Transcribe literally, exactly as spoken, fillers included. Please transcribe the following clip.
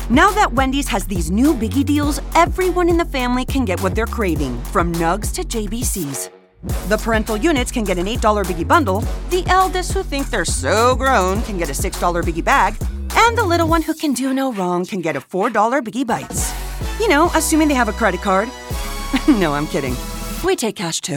Now that Wendy's has these new Biggie deals, everyone in the family can get what they're craving, from nugs to J B Cs. The parental units can get an eight dollar Biggie bundle, the eldest who think they're so grown can get a six dollar Biggie bag, and the little one who can do no wrong can get a four dollar Biggie Bites. You know, assuming they have a credit card. No, I'm kidding. We take cash too.